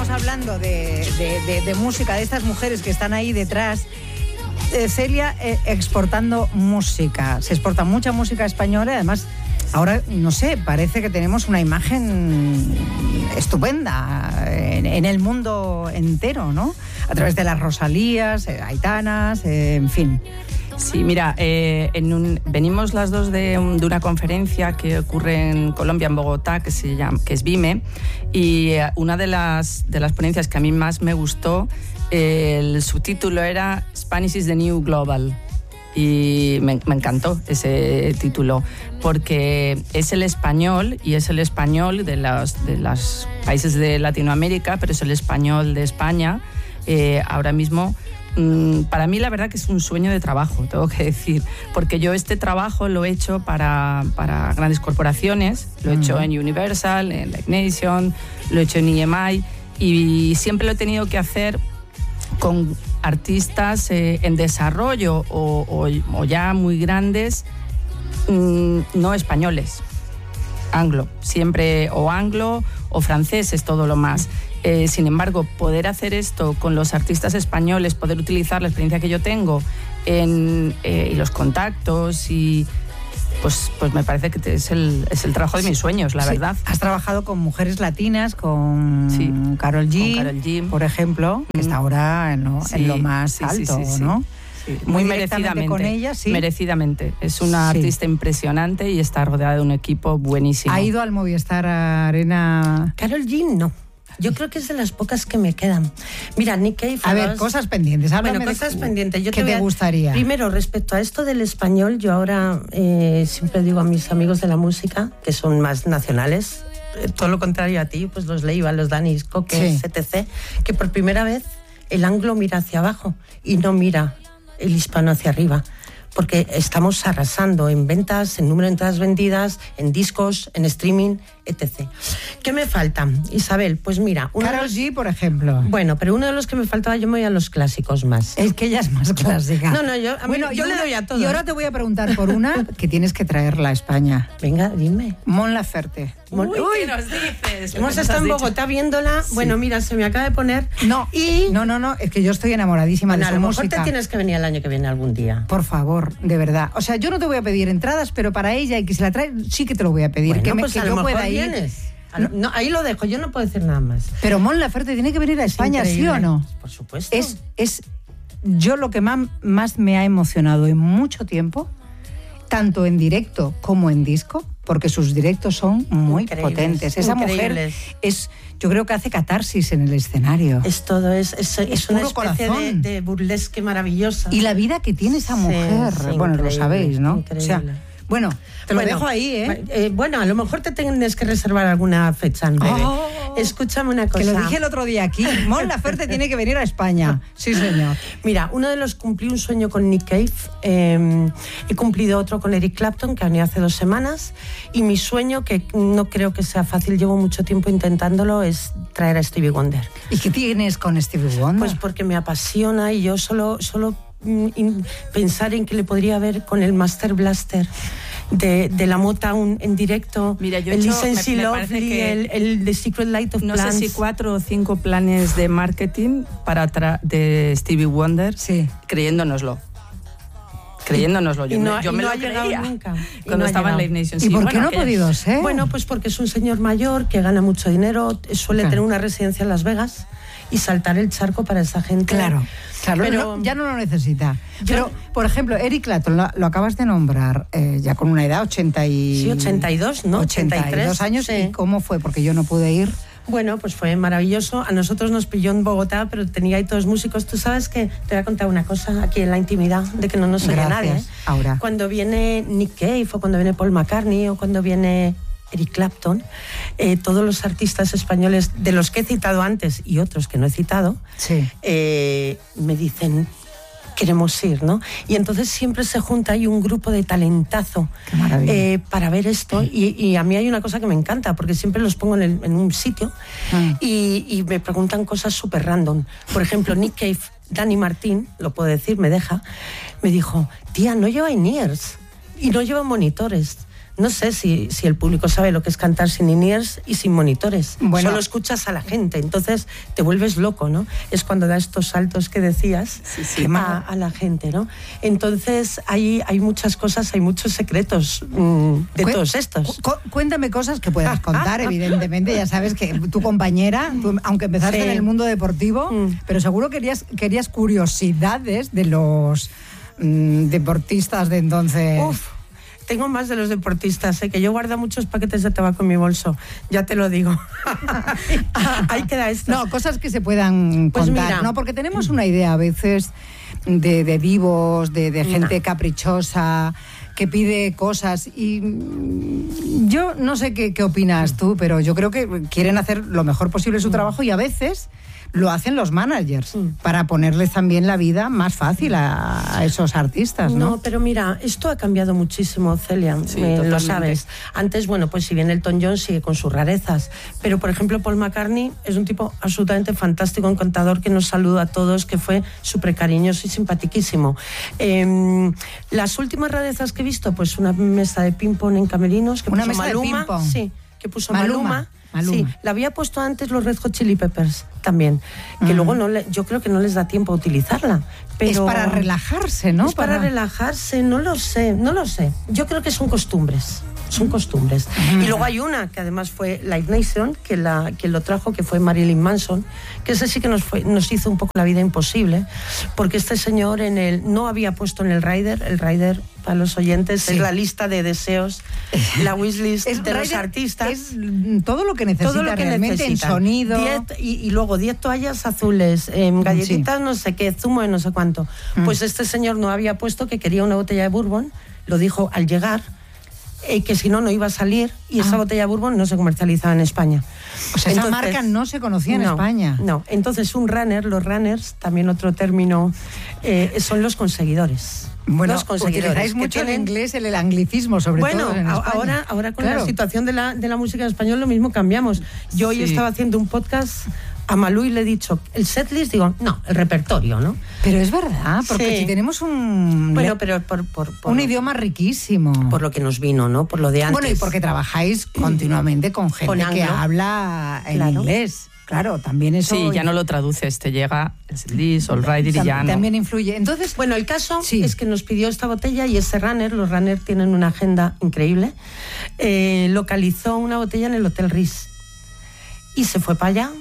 estamos hablando de música, de estas mujeres que están ahí detrás. Celia, exportando música. Se exporta mucha música española y además, ahora, no sé, parece que tenemos una imagen estupenda en el mundo entero, ¿no? A través de las Rosalías, Aitanas, en fin. Sí, mira, venimos las dos de una conferencia que ocurre en Colombia, en Bogotá, que es BIME, y una de las ponencias que a mí más me gustó, el subtítulo era Spanish is the New Global. Y me encantó ese título, porque es el español, y es el español de los países de Latinoamérica, pero es el español de España. Ahora mismo, para mí la verdad que es un sueño de trabajo, tengo que decir, porque yo este trabajo lo he hecho para grandes corporaciones, lo he hecho en Universal, en Live Nation, lo he hecho en EMI, y siempre lo he tenido que hacer con artistas en desarrollo o ya muy grandes, no españoles, anglo, siempre o anglo o franceses, todo lo más. Sin embargo, poder hacer esto con los artistas españoles, poder utilizar la experiencia que yo tengo y los contactos y pues me parece que es el trabajo de mis sueños, la verdad. Has trabajado con mujeres latinas, con Karol G, por ejemplo, que está ahora en lo más alto, ¿no? Sí. Muy merecidamente. Con ella, sí. Merecidamente. Es una artista impresionante y está rodeada de un equipo buenísimo. ¿Ha ido al Movistar Arena? Karol G, no. Yo creo que es de las pocas que me quedan. Mira, Nick Cave... A ver, cosas pendientes. Bueno, cosas pendientes. ¿Qué te gustaría? Primero, respecto a esto del español, yo ahora siempre digo a mis amigos de la música, que son más nacionales, todo lo contrario a ti, pues los Leiva, los Danis, Coques, etc., que por primera vez el anglo mira hacia abajo y no mira el hispano hacia arriba. Porque estamos arrasando en ventas, en número de entradas vendidas, en discos, en streaming, etc. ¿Qué me falta, Isabel? Pues mira... Karol G, por ejemplo. Bueno, pero uno de los que me faltaba, yo me voy a los clásicos más. Es que ella es más clásica. No, yo le doy a todo. Y ahora te voy a preguntar por una que tienes que traerla a España. Venga, dime. Mon Laferte. Uy, ¿qué nos dices? Hemos estado en Bogotá viéndola. Sí. Bueno, mira, se me acaba de poner... No, es que yo estoy enamoradísima de su música. A lo mejor te tienes que venir el año que viene algún día. Por favor, de verdad. O sea, yo no te voy a pedir entradas, pero para ella y que se la trae, sí que te lo voy a pedir. Bueno, que yo pueda ir. No, ahí lo dejo, yo no puedo decir nada más. Pero Mon Laferte tiene que venir a España, ¿sí o no? Por supuesto. Es yo lo que más me ha emocionado en mucho tiempo, tanto en directo como en disco, porque sus directos son muy potentes. Esa mujer yo creo que hace catarsis en el escenario. Es todo, es una especie de burlesque maravillosa. Y la vida que tiene esa mujer, bueno, lo sabéis, ¿no? Increíble. O sea, bueno, te lo dejo ahí, ¿eh? Bueno, a lo mejor te tienes que reservar alguna fecha en breve. Escúchame una cosa. Que lo dije el otro día aquí. Mon Laferte tiene que venir a España. Sí, señor. Mira, uno de los cumplí un sueño con Nick Cave. He cumplido otro con Eric Clapton, que ha venido hace 2 semanas. Y mi sueño, que no creo que sea fácil, llevo mucho tiempo intentándolo, es traer a Stevie Wonder. ¿Y qué tienes con Stevie Wonder? Pues porque me apasiona y yo solo pensar en que le podría ver con el Master Blaster de la Motown en directo. Mira, yo el Listen See Lovely, el The Secret Light of Plants. No sé si 4 o 5 planes de marketing de Stevie Wonder, creyéndonoslo. Yo me lo creía nunca. Cuando estaba en Live Nation. ¿Y por qué no ha podido ser? Bueno, pues porque es un señor mayor que gana mucho dinero, suele tener una residencia en Las Vegas y saltar el charco para esa gente. Claro, pero ya no lo necesita. Pero, por ejemplo, Eric Clapton, lo acabas de nombrar, ya con una edad, 82, ¿no? 82 años. Sí. ¿Y cómo fue? Porque yo no pude ir. Bueno, pues fue maravilloso. A nosotros nos pilló en Bogotá, pero tenía ahí todos músicos. Tú sabes que te voy a contar una cosa aquí en la intimidad, de que no nos oye nadie. Ahora. Cuando viene Nick Cave, o cuando viene Paul McCartney, o cuando viene Eric Clapton, todos los artistas españoles, de los que he citado antes y otros que no he citado, me dicen... queremos ir, ¿no? Y entonces siempre se junta ahí un grupo de talentazo para ver esto. Y a mí hay una cosa que me encanta, porque siempre los pongo en un sitio y me preguntan cosas súper random. Por ejemplo, Nick Cave, Dani Martín, lo puedo decir, me dijo, tía, no lleva in-ears y no lleva monitores. no sé si el público sabe lo que es cantar sin in-ears y sin monitores. Bueno, solo escuchas a la gente, entonces te vuelves loco, ¿no? Es cuando da estos saltos que decías a la gente, ¿no? Entonces hay muchas cosas, hay muchos secretos de todos estos. Cuéntame cosas que puedas contar, evidentemente. Ya sabes que tu compañera, aunque empezaste en el mundo deportivo, pero seguro querías curiosidades de los deportistas de entonces. Tengo más de los deportistas, que yo guardo muchos paquetes de tabaco en mi bolso, ya te lo digo. Ahí queda esto. No, cosas que se puedan contar, mira, ¿no? Porque tenemos una idea a veces de divos, de gente caprichosa, que pide cosas, y yo no sé qué opinas tú, pero yo creo que quieren hacer lo mejor posible su trabajo, y a veces lo hacen los managers para ponerles también la vida más fácil a esos artistas, ¿no? No, pero mira, esto ha cambiado muchísimo, Celia, lo sabes. Antes, bueno, pues si bien Elton John sigue con sus rarezas, pero por ejemplo Paul McCartney es un tipo absolutamente fantástico, encantador, que nos saluda a todos, que fue súper cariñoso y simpaticísimo. Las últimas rarezas que he visto, pues una mesa de ping-pong en camerinos que puso Maluma. ¿Una mesa de ping-pong? Sí, que puso Maluma. Sí, la había puesto antes los Red Hot Chili Peppers también, que luego yo creo que no les da tiempo a utilizarla. Pero es para relajarse, ¿no? Es para relajarse, no lo sé. Yo creo que son costumbres. Y luego hay una que además fue Live Nation, que lo trajo, que fue Marilyn Manson, que ese sí que nos hizo un poco la vida imposible, porque este señor no había puesto en el rider, para los oyentes, es la lista de deseos, la wishlist de los artistas. Es todo lo que necesita realmente en sonido. Y luego 10 toallas azules, galletitas, no sé qué, zumo de no sé cuánto. Pues este señor no había puesto que quería una botella de bourbon, lo dijo al llegar, que si no iba a salir, y esa botella de bourbon no se comercializaba en España. O sea, esa marca no se conocía en España. No, entonces los runners, también otro término, son los conseguidores. Bueno, los conseguidores. Utilizáis mucho el inglés, el anglicismo, sobre todo en España. Ahora con la situación de la música en español lo mismo cambiamos. Yo hoy estaba haciendo un podcast a Malú y le he dicho, el setlist, digo, no, el repertorio, ¿no? Pero es verdad, porque si tenemos un idioma riquísimo. Por lo que nos vino, ¿no? Por lo de antes. Bueno, y porque trabajáis continuamente con gente que habla en inglés. Claro, también eso. Sí, ya no lo traduces, te llega el setlist o el rider y ya no. También influye. Entonces, bueno, el caso es que nos pidió esta botella, y ese los runners tienen una agenda increíble. Localizó una botella en el Hotel Ritz y se fue para allá.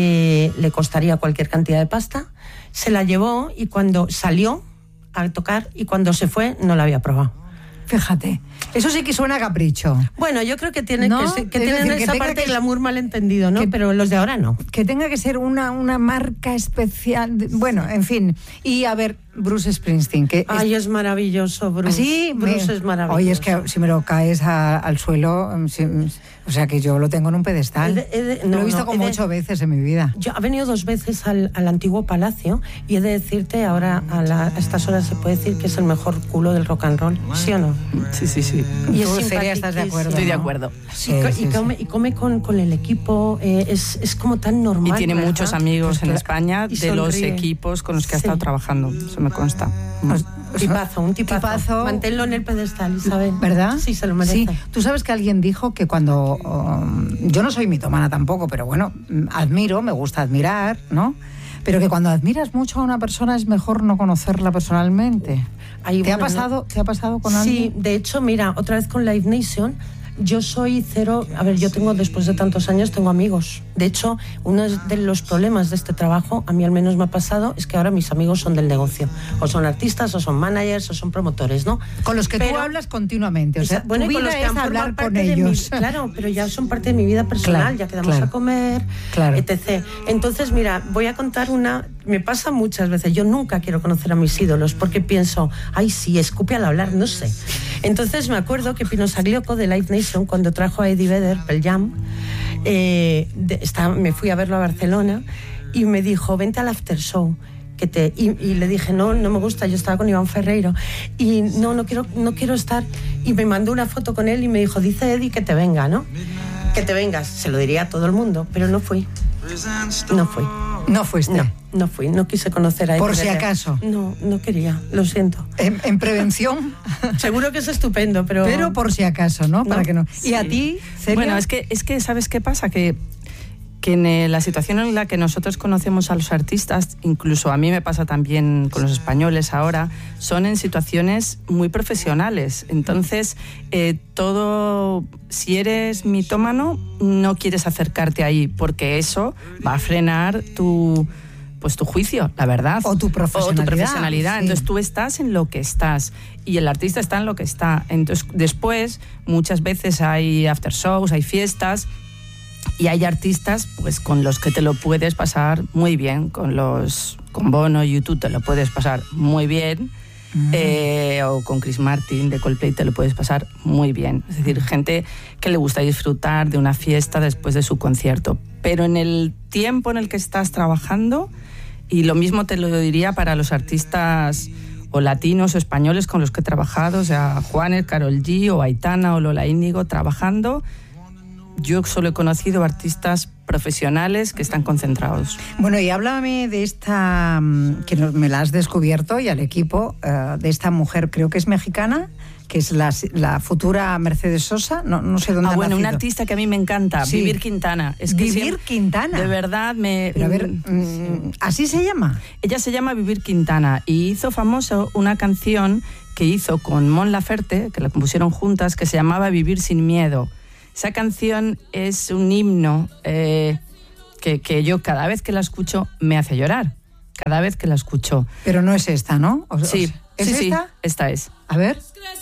Le costaría cualquier cantidad de pasta. Se la llevó, y cuando salió a tocar y cuando se fue no la había probado. Fíjate, eso sí que suena a capricho. Bueno, yo creo que tienen esa parte de glamour malentendido, ¿no? Pero los de ahora no. Que tenga que ser una marca especial. Bueno, en fin. Y a ver, Bruce Springsteen. Es maravilloso, Bruce. Sí, Bruce es maravilloso. Oye, es que si me lo caes al suelo, o sea que yo lo tengo en un pedestal. Lo he visto como 8 veces en mi vida. Yo he venido 2 veces al antiguo Palacio, y he de decirte, ahora a estas horas se puede decir que es el mejor culo del rock and roll, ¿sí o no? Sí. Y ¿tú, Celia, estás de acuerdo? Estoy de acuerdo. Sí, y come con el equipo, es como tan normal. Y tiene muchos amigos en España de los equipos con los que ha estado trabajando, eso me consta. Un tipazo. Manténlo en el pedestal, Isabel. ¿Verdad? Sí, se lo merece. Sí. Tú sabes que alguien dijo que cuando... yo no soy mitomana tampoco, pero bueno, admiro, me gusta admirar, ¿no? Pero que cuando admiras mucho a una persona es mejor no conocerla personalmente. ¿Te ha pasado con alguien? Sí, de hecho, mira, otra vez con Live Nation, yo soy cero... A ver, yo tengo, después de tantos años, tengo amigos. De hecho, uno de los problemas de este trabajo, a mí al menos me ha pasado, es que ahora mis amigos son del negocio. O son artistas, o son managers, o son promotores, ¿no? Con los que tú hablas continuamente. O sea, bueno, tu vida con los que es hablar con ellos. Claro, pero ya son parte de mi vida personal, ya quedamos a comer, etc. Entonces, mira, voy a contar una... Me pasa muchas veces, yo nunca quiero conocer a mis ídolos, porque pienso, ay, sí, escupe al hablar, no sé. Entonces me acuerdo que Pino Saglioco de Live Nation, cuando trajo a Eddie Vedder, Pearl Jam, me fui a verlo a Barcelona, y me dijo, vente al after show. Y le dije, no me gusta, yo estaba con Iván Ferreiro, y no quiero estar. Y me mandó una foto con él y me dijo, dice Eddie que te venga, ¿no? Que te vengas. Se lo diría a todo el mundo, pero no fui. No fui. ¿No fuiste? No fui, no quise conocer a ella. Por si acaso. No quería, lo siento. ¿En prevención? Seguro que es estupendo, pero... Pero por si acaso, ¿no? Para que no. Sí. ¿Y a ti, Celia? Bueno, es que ¿sabes qué pasa? Que en la situación en la que nosotros conocemos a los artistas, incluso a mí me pasa también con los españoles ahora, son en situaciones muy profesionales. Entonces, si eres mitómano, no quieres acercarte ahí, porque eso va a frenar tu juicio, la verdad. O tu profesionalidad. Sí. Entonces tú estás en lo que estás y el artista está en lo que está. Entonces después muchas veces hay after shows, hay fiestas y hay artistas pues con los que te lo puedes pasar muy bien. Con Bono y U2 te lo puedes pasar muy bien. O con Chris Martin de Coldplay te lo puedes pasar muy bien. Es decir, gente que le gusta disfrutar de una fiesta después de su concierto. Pero en el tiempo en el que estás trabajando, y lo mismo te lo diría para los artistas o latinos o españoles con los que he trabajado, o sea, Juanes, Karol G o Aitana o Lola Índigo trabajando, yo solo he conocido artistas profesionales que están concentrados. Bueno, y háblame de esta, que me la has descubierto, y al equipo, de esta mujer, creo que es mexicana, que es la futura Mercedes Sosa, no sé dónde ha nacido. Una artista que a mí me encanta, sí. Vivir Quintana. Quintana. De verdad Pero a ver, ¿así se llama? Ella se llama Vivir Quintana y hizo famoso una canción que hizo con Mon Laferte, que la compusieron juntas, que se llamaba Vivir sin miedo. Esa canción es un himno que yo cada vez que la escucho me hace llorar. Cada vez que la escucho. Pero no es esta, ¿no? Sí. ¿Es esta? Esta es. A ver.